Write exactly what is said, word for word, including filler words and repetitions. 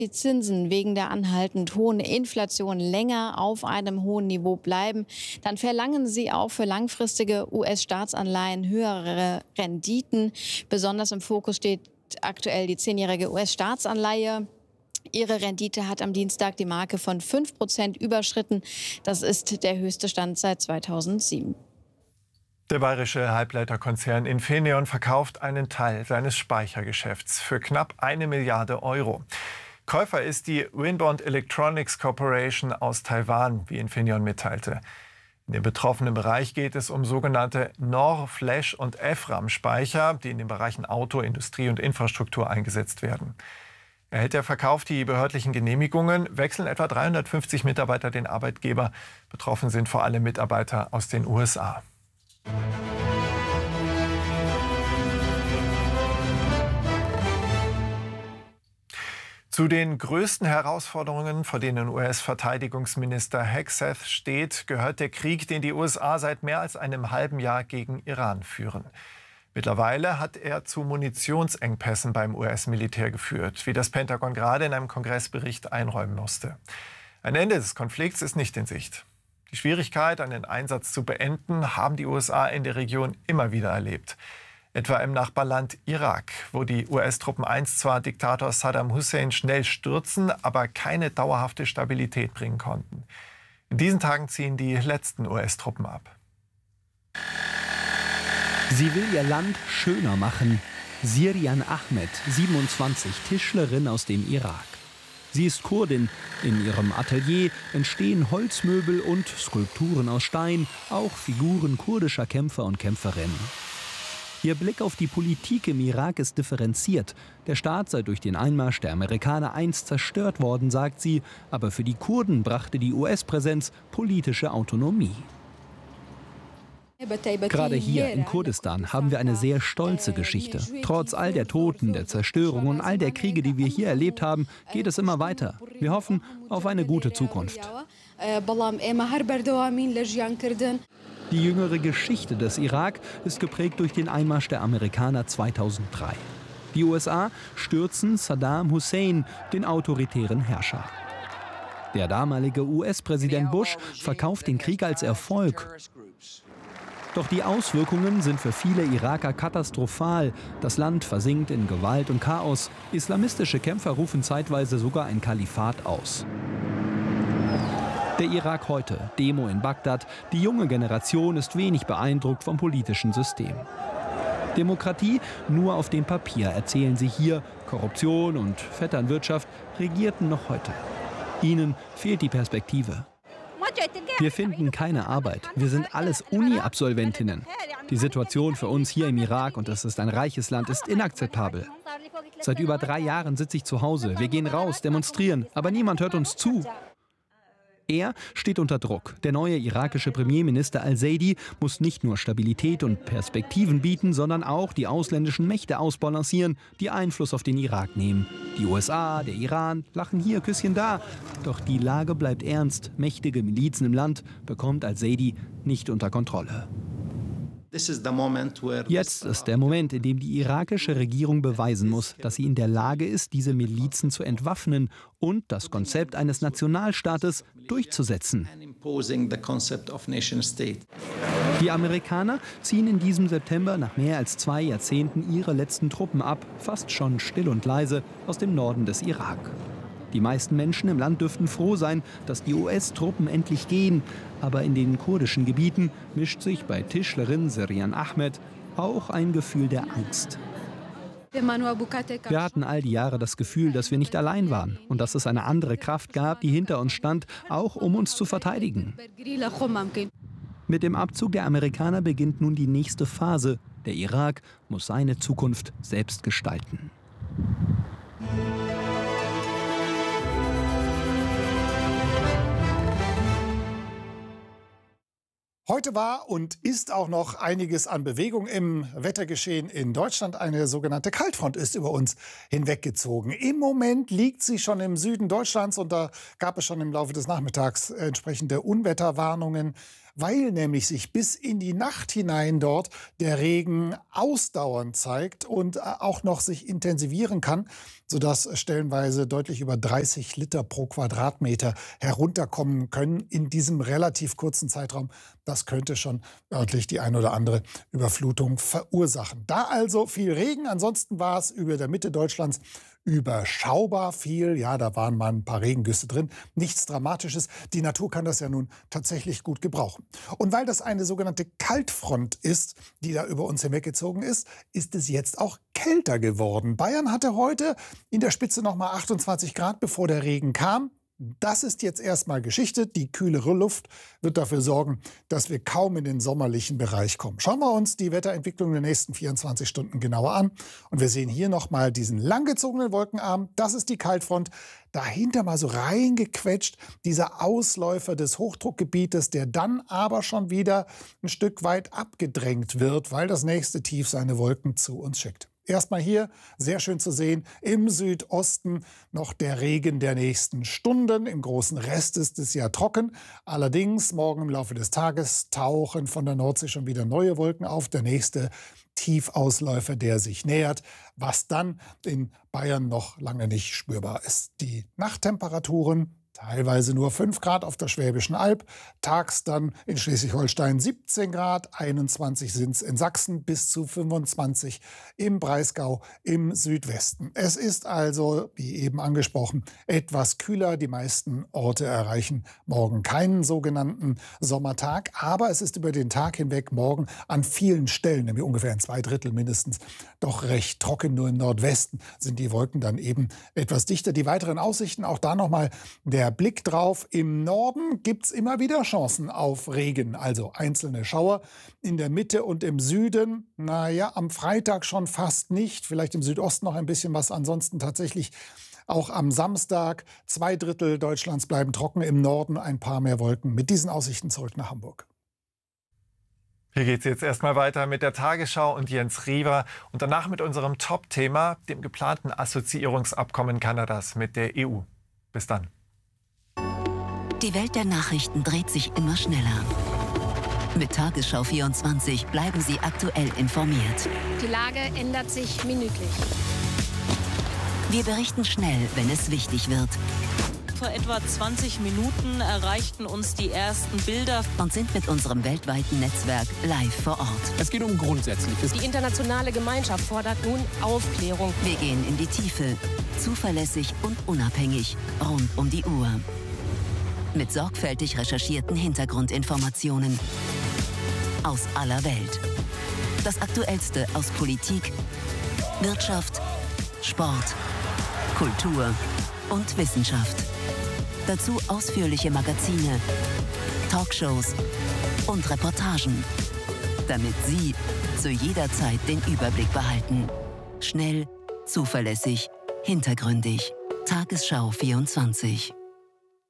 Die Zinsen wegen der anhaltend hohen Inflation länger auf einem hohen Niveau bleiben, dann verlangen sie auch für langfristige U S-Staatsanleihen höhere Renditen. Besonders im Fokus steht aktuell die zehnjährige U S-Staatsanleihe. Ihre Rendite hat am Dienstag die Marke von fünf Prozent überschritten. Das ist der höchste Stand seit zweitausendsieben. Der bayerische Halbleiterkonzern Infineon verkauft einen Teil seines Speichergeschäfts für knapp eine Milliarde Euro. Käufer ist die Winbond Electronics Corporation aus Taiwan, wie Infineon mitteilte. In dem betroffenen Bereich geht es um sogenannte NOR, Flash- und F RAM-Speicher, die in den Bereichen Auto, Industrie und Infrastruktur eingesetzt werden. Erhält der Verkauf die behördlichen Genehmigungen, wechseln etwa dreihundertfünfzig Mitarbeiter den Arbeitgeber. Betroffen sind vor allem Mitarbeiter aus den U S A. Zu den größten Herausforderungen, vor denen U S-Verteidigungsminister Hegseth steht, gehört der Krieg, den die U S A seit mehr als einem halben Jahr gegen Iran führen. Mittlerweile hat er zu Munitionsengpässen beim U S-Militär geführt, wie das Pentagon gerade in einem Kongressbericht einräumen musste. Ein Ende des Konflikts ist nicht in Sicht. Die Schwierigkeit, einen Einsatz zu beenden, haben die U S A in der Region immer wieder erlebt. Etwa im Nachbarland Irak, wo die U S-Truppen einst zwar Diktator Saddam Hussein schnell stürzen, aber keine dauerhafte Stabilität bringen konnten. In diesen Tagen ziehen die letzten U S-Truppen ab. Sie will ihr Land schöner machen. Sirian Ahmed, siebenundzwanzig, Tischlerin aus dem Irak. Sie ist Kurdin. In ihrem Atelier entstehen Holzmöbel und Skulpturen aus Stein, auch Figuren kurdischer Kämpfer und Kämpferinnen. Ihr Blick auf die Politik im Irak ist differenziert. Der Staat sei durch den Einmarsch der Amerikaner einst zerstört worden, sagt sie. Aber für die Kurden brachte die U S-Präsenz politische Autonomie. Gerade hier in Kurdistan haben wir eine sehr stolze Geschichte. Trotz all der Toten, der Zerstörung und all der Kriege, die wir hier erlebt haben, geht es immer weiter. Wir hoffen auf eine gute Zukunft. Die jüngere Geschichte des Irak ist geprägt durch den Einmarsch der Amerikaner zweitausenddrei. Die U S A stürzen Saddam Hussein, den autoritären Herrscher. Der damalige U S-Präsident Bush verkauft den Krieg als Erfolg. Doch die Auswirkungen sind für viele Iraker katastrophal. Das Land versinkt in Gewalt und Chaos. Islamistische Kämpfer rufen zeitweise sogar ein Kalifat aus. Der Irak heute, Demo in Bagdad. Die junge Generation ist wenig beeindruckt vom politischen System. Demokratie nur auf dem Papier, erzählen sie hier. Korruption und Vetternwirtschaft regierten noch heute. Ihnen fehlt die Perspektive. Wir finden keine Arbeit. Wir sind alles Uni-Absolventinnen. Die Situation für uns hier im Irak, und es ist ein reiches Land, ist inakzeptabel. Seit über drei Jahren sitze ich zu Hause. Wir gehen raus, demonstrieren, aber niemand hört uns zu. Er steht unter Druck. Der neue irakische Premierminister al-Saidi muss nicht nur Stabilität und Perspektiven bieten, sondern auch die ausländischen Mächte ausbalancieren, die Einfluss auf den Irak nehmen. Die U S A, der Iran lachen hier, Küsschen da. Doch die Lage bleibt ernst. Mächtige Milizen im Land bekommt al-Saidi nicht unter Kontrolle. Jetzt ist der Moment, in dem die irakische Regierung beweisen muss, dass sie in der Lage ist, diese Milizen zu entwaffnen und das Konzept eines Nationalstaates durchzusetzen. Die Amerikaner ziehen in diesem September nach mehr als zwei Jahrzehnten ihre letzten Truppen ab, fast schon still und leise, aus dem Norden des Irak. Die meisten Menschen im Land dürften froh sein, dass die U S-Truppen endlich gehen. Aber in den kurdischen Gebieten mischt sich bei Tischlerin Sirian Ahmed auch ein Gefühl der Angst. Wir hatten all die Jahre das Gefühl, dass wir nicht allein waren und dass es eine andere Kraft gab, die hinter uns stand, auch um uns zu verteidigen. Mit dem Abzug der Amerikaner beginnt nun die nächste Phase. Der Irak muss seine Zukunft selbst gestalten. Heute war und ist auch noch einiges an Bewegung im Wettergeschehen in Deutschland. Eine sogenannte Kaltfront ist über uns hinweggezogen. Im Moment liegt sie schon im Süden Deutschlands und da gab es schon im Laufe des Nachmittags entsprechende Unwetterwarnungen, weil nämlich sich bis in die Nacht hinein dort der Regen ausdauernd zeigt und auch noch sich intensivieren kann. sodass stellenweise deutlich über dreißig Liter pro Quadratmeter herunterkommen können in diesem relativ kurzen Zeitraum. Das könnte schon örtlich die ein oder andere Überflutung verursachen. Da also viel Regen, ansonsten war es über der Mitte Deutschlands überschaubar viel. Ja, da waren mal ein paar Regengüsse drin. Nichts Dramatisches. Die Natur kann das ja nun tatsächlich gut gebrauchen. Und weil das eine sogenannte Kaltfront ist, die da über uns hinweggezogen ist, ist es jetzt auch kälter geworden. Bayern hatte heute in der Spitze noch mal achtundzwanzig Grad, bevor der Regen kam. Das ist jetzt erstmal Geschichte. Die kühlere Luft wird dafür sorgen, dass wir kaum in den sommerlichen Bereich kommen. Schauen wir uns die Wetterentwicklung der nächsten vierundzwanzig Stunden genauer an. Und wir sehen hier nochmal diesen langgezogenen Wolkenarm. Das ist die Kaltfront. Dahinter mal so reingequetscht dieser Ausläufer des Hochdruckgebietes, der dann aber schon wieder ein Stück weit abgedrängt wird, weil das nächste Tief seine Wolken zu uns schickt. Erstmal hier, sehr schön zu sehen, im Südosten noch der Regen der nächsten Stunden. Im großen Rest ist es ja trocken. Allerdings morgen im Laufe des Tages tauchen von der Nordsee schon wieder neue Wolken auf. Der nächste Tiefausläufer, der sich nähert, was dann in Bayern noch lange nicht spürbar ist. Die Nachttemperaturen teilweise nur fünf Grad auf der Schwäbischen Alb, tags dann in Schleswig-Holstein siebzehn Grad, einundzwanzig sind es in Sachsen, bis zu fünfundzwanzig im Breisgau im Südwesten. Es ist also, wie eben angesprochen, etwas kühler. Die meisten Orte erreichen morgen keinen sogenannten Sommertag, aber es ist über den Tag hinweg morgen an vielen Stellen, nämlich ungefähr in zwei Drittel mindestens, doch recht trocken. Nur im Nordwesten sind die Wolken dann eben etwas dichter. Die weiteren Aussichten, auch da nochmal der Blick drauf. Im Norden gibt es immer wieder Chancen auf Regen, also einzelne Schauer. In der Mitte und im Süden, naja, am Freitag schon fast nicht. Vielleicht im Südosten noch ein bisschen was. Ansonsten tatsächlich auch am Samstag. Zwei Drittel Deutschlands bleiben trocken. Im Norden ein paar mehr Wolken. Mit diesen Aussichten zurück nach Hamburg. Hier geht es jetzt erstmal weiter mit der Tagesschau und Jens Riewer und danach mit unserem Top-Thema, dem geplanten Assoziierungsabkommen Kanadas mit der E U. Bis dann. Die Welt der Nachrichten dreht sich immer schneller. Mit Tagesschau vierundzwanzig bleiben Sie aktuell informiert. Die Lage ändert sich minütlich. Wir berichten schnell, wenn es wichtig wird. Vor etwa zwanzig Minuten erreichten uns die ersten Bilder und sind mit unserem weltweiten Netzwerk live vor Ort. Es geht um Grundsätzliches. Die internationale Gemeinschaft fordert nun Aufklärung. Wir gehen in die Tiefe, zuverlässig und unabhängig, rund um die Uhr. Mit sorgfältig recherchierten Hintergrundinformationen aus aller Welt. Das Aktuellste aus Politik, Wirtschaft, Sport, Kultur und Wissenschaft. Dazu ausführliche Magazine, Talkshows und Reportagen, damit Sie zu jeder Zeit den Überblick behalten. Schnell, zuverlässig, hintergründig. Tagesschau vierundzwanzig.